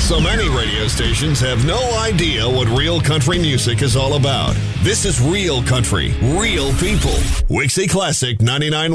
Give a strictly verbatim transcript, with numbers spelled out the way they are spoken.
So many radio stations have no idea what real country music is all about. This is real country, real people. Wixie Classic ninety-nine.